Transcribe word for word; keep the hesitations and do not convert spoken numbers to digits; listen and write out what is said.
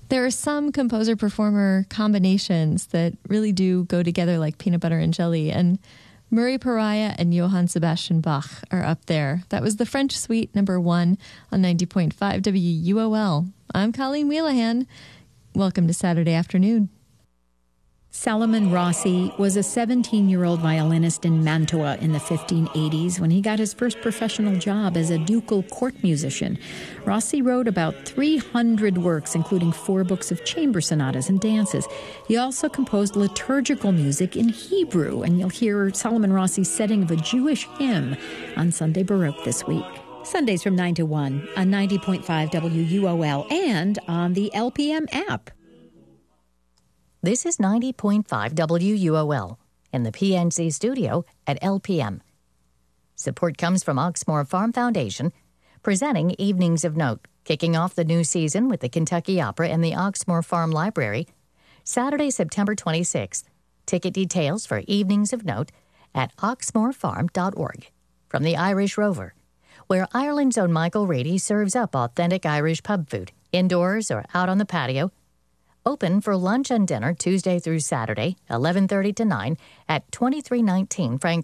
There are some composer-performer combinations that really do go together like peanut butter and jelly, and Murray Pariah and Johann Sebastian Bach are up there. That was the French Suite number one on ninety point five W U O L. I'm Colleen Wheelahan. Welcome to Saturday Afternoon. Salomon Rossi was a seventeen-year-old violinist in Mantua in the fifteen eighties when he got his first professional job as a ducal court musician. Rossi wrote about three hundred works, including four books of chamber sonatas and dances. He also composed liturgical music in Hebrew, and you'll hear Salomon Rossi's setting of a Jewish hymn on Sunday Baroque this week. Sundays from nine to one on ninety point five W U O L and on the L P M app. This is ninety point five W U O L in the P N C studio at L P M. Support comes from Oxmoor Farm Foundation, presenting Evenings of Note, kicking off the new season with the Kentucky Opera and the Oxmoor Farm Library, Saturday, September twenty-sixth. Ticket details for Evenings of Note at oxmoor farm dot org. From the Irish Rover, where Ireland's own Michael Rady serves up authentic Irish pub food, indoors or out on the patio. Open for lunch and dinner Tuesday through Saturday, eleven thirty to nine, at twenty-three nineteen Frank